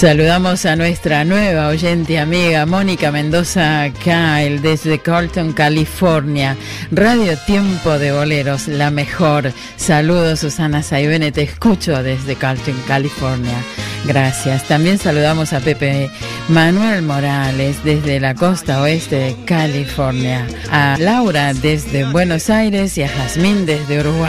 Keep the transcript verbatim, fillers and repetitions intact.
Saludamos a nuestra nueva oyente y amiga Mónica Mendoza Kyle desde Carlton, California. Radio Tiempo de Boleros, la mejor. Saludos, Susana Saibene, te escucho desde Carlton, California. Gracias. También saludamos a Pepe Manuel Morales desde la costa oeste de California, a Laura desde Buenos Aires y a Jazmín desde Uruguay.